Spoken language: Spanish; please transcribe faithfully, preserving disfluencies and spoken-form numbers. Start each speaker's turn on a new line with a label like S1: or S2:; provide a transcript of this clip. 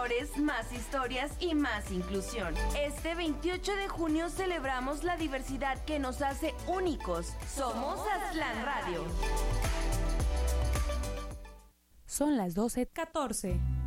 S1: colores, más historias y más inclusión. Este veintiocho de junio celebramos la diversidad que nos hace únicos. Somos Aztlán Radio.
S2: Son las doce catorce.